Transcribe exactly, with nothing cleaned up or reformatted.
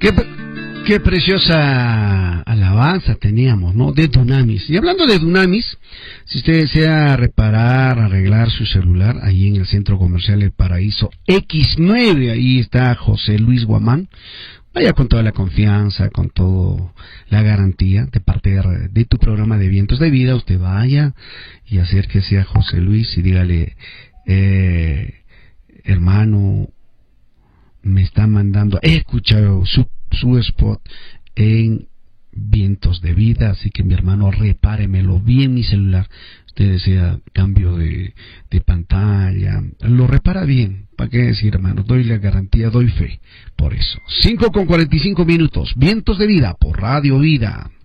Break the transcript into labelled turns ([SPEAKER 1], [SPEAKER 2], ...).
[SPEAKER 1] Qué, qué preciosa alabanza teníamos, ¿no? De Dunamis. Y hablando de Dunamis, si usted desea reparar, arreglar su celular, ahí en el Centro Comercial El Paraíso equis nueve, ahí está José Luis Guamán. Vaya con toda la confianza, con toda la garantía de parte de, de tu programa de Vientos de Vida. Usted vaya y acérquese a José Luis y dígale, eh, hermano, me está mandando, he escuchado su, su spot en Vientos de Vida, así que mi hermano, repáremelo bien mi celular. Usted desea cambio de, de pantalla, lo repara bien. ¿Para qué decir, hermano? Doy la garantía, doy fe por eso. cinco con cuarenta y cinco minutos, Vientos de Vida por Radio Vida.